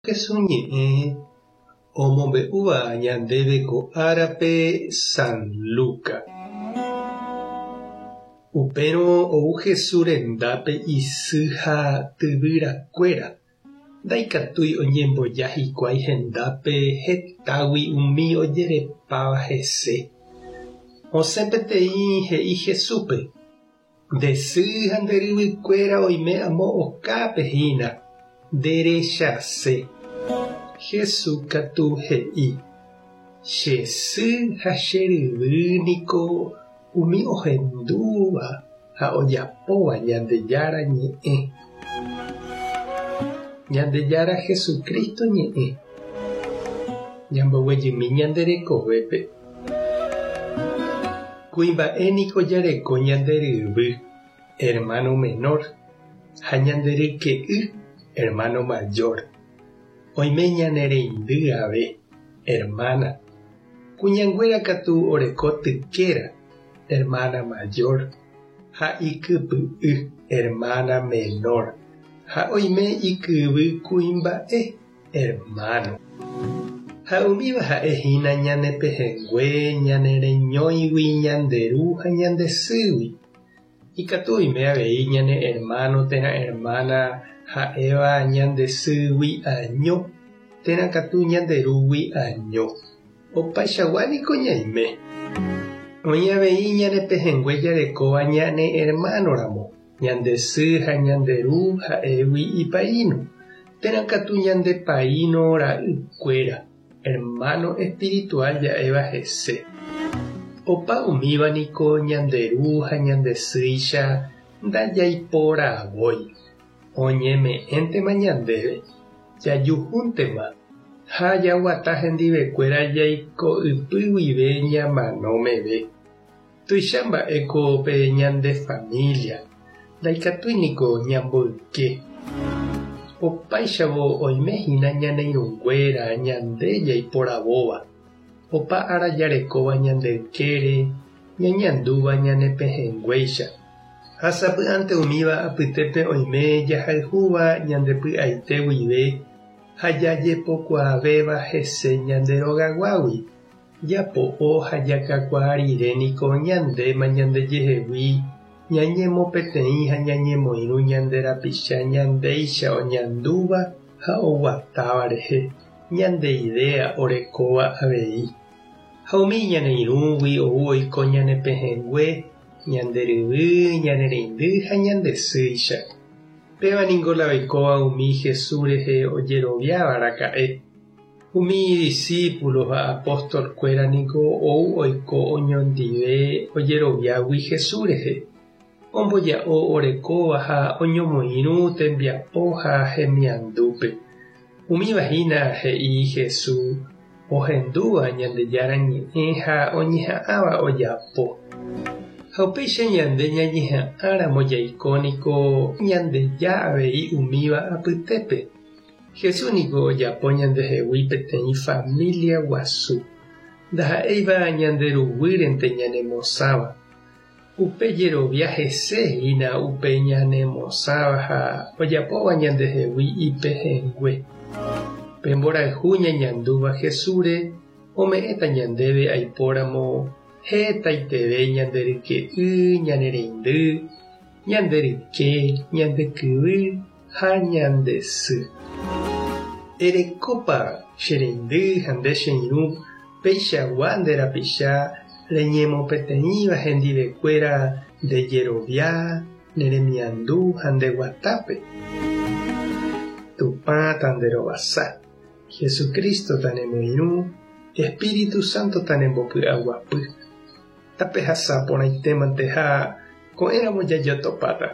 Kesuñe'ẽ omombe'úva ñandéve ko árape San Luka. Upérõ ou Jesús rendápe isy ha tyvyrakuéra. Ndaikatúi oñemboja hikuái hendápe hetágui umi ojerepáva hese. Osẽ peteĩ he'i Jesúspe: nde sy ha nde ryvykuéra oime amo okápe hína, nderechase. Jesús katu he'i: che sy ha che ryvy niko umi ohendúva ha ojapóva Ñandejára ñe'ẽ. Ñandejára Jesukristo ñe'ẽ. Ñamboguejymi ñanderekovépe. Kuimba'éniko jareko ñande ryvy, hermano menor, ha ñande ryke'y, hermano mayor. Oime ñane reindy ave, hermana. Kuñanguéra katu oreko tykéra, hermana mayor. Ha ikypy'y, hermana menor. Ha oime ikyvy kuimba'e, hermano. Ha umíva ha'ehína ñane pehẽngue, ñane reñóigui ñanderu ha ñande sýgui. Ikatu oime avei ñane hermano térã hermana ha'éva ñande sýgui año, térã katu ñanderúgui año. Opaichaguániko ñaime. Oĩ avei ñane pehẽngue jarekóva ñane hermanoramo, ñande sy ha ñanderu ha'égui ipaíno, térã katu ñande paíno ra'ykuéra, hermano espiritual ja'éva hese. Opa umíva niko ñanderu ha ñande sýicha ndajaiporavoi. Oñeme'ẽntema ñandéve, jajuhúntema ha jaguata hendivekuéra jaiko'ypy guive ñamanómeve. Tuicha mba'éko pe ñande familia, ndaikatúiniko ñamboyke. Opáichavo oimehína ñane irũnguéra ñande jaiporavóva. Opa ára jarekóva ñande ykére, ñañandúva ñane pehẽnguéicha. Hasapy'ánte umíva apytépe oime jahayhúva ñande py'aite guive ha jajepokuaavéva hese ñande rogaguágui. Japo'o ha jakakuaa riréniko ñandéma ñandejehegui ñañemopeteĩ ha ñañemoirũ ñande rapicha ñandéicha oñandúva ha oguatáva rehe ñande idea orekóva avei. Ha umi ñane irũgui ou oiko ñane pehẽngue, ñande ryvy, ñane reindy ha ñande sýicha. Pévaniko la oikóva umi Jesús rehe ojeroviávaraka'e. Umi discípulos ha apóstolkuéra niko ou oiko oñondive ojeroviágui Jesús rehe. Omboja'o orekóva ha oñomoirũ tembiapo ha hemiandúpe. Umívahína he'i Jesús ohendúva Ñandejára ñe'ẽ ha oñeha'ãva ojapo. Ha upéicha ñande ñañeha'ãramo jaiko niko Ñandeja avei umíva apytépe. Jesús niko ojapo ñandehegui peteĩ familia guasu. Ndaha'éiva ñanderuguyrente ñanemosãva. Upe jerovia hesehína upe ñanemosãva ha ojapóva ñandehegui ipehẽngue. Pemborayhu ñañandúva Jesúsre ome'ẽta ñandéve aipóramo hetaiteve ñande ryke'y, ñane reindy, ñande ryke, ñande kyvy ha ñande sy. Erekópa che reindy ha nde che irũ peichagua nde rapicha reñemopeteĩva hendivekuéra ndejerovia, neremiandu ha ndeguatápe. Tupãta nderovasa. Jesucristo tanemoirũ, Espíritu Santo tanembopy'aguapy. Tape hasapórãitémante ha ko'ẽramo jajotopáta.